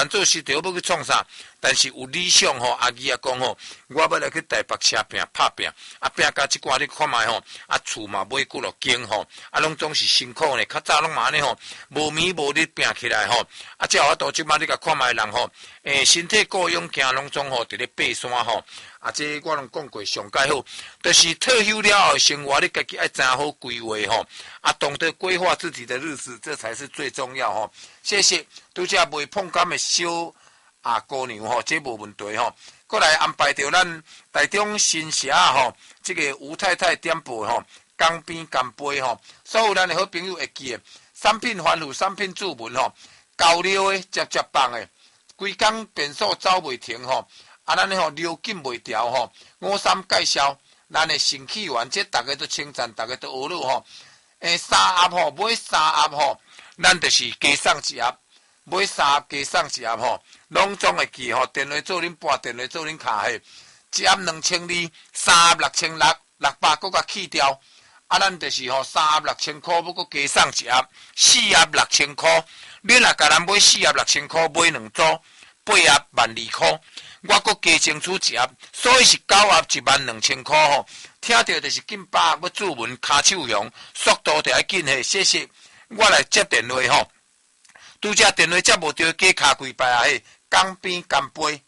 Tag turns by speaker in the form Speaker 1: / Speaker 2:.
Speaker 1: 办做事就要去创啥，但是有理想吼，阿姨啊讲吼，我要来去台北车拼拍拼，啊拼甲即寡你看卖吼，啊厝嘛买几落间吼，啊拢总是辛苦呢，较早拢嘛安尼吼，无眠无日拼起来吼，啊才有法度即摆你甲看卖人吼，身体够勇行拢总吼伫咧爬山吼，啊这我拢讲过上介好，就是退休了后生活你家己爱真好规划吼，啊懂得规划自己的日子，这才是最重要吼。谢谢，拄则未碰感的小姑娘吼，这无问题吼。过来安排着咱台中新社吼，这个吴太太点播吼，江边干杯吼，所有咱的好朋友会记的，产品繁富，产品注文吼，交流的接棒的，规工变数走袂停吼，啊咱吼流紧袂调吼，五三介绍咱的新起源，这大家都称赞，大家都学了吼，三盒吼，买三盒吼。咱就是加送一盒，买三盒加送一盒吼，拢总会记吼。电话做恁拨，电话做恁卡嘿，一盒2200，三盒6600，600搁甲去掉。啊，咱就是吼三盒6000块，要搁加送一盒，四盒6000块。你若甲咱买四盒6000块，买2组，8盒12000块，我搁加争取一盒，所以是9盒12000块吼。听到就是紧把握注文卡手响，速度就要紧嘿，谢谢。我来接电话吼，拄则电话接无着，加卡几摆啊嘿，江边干杯。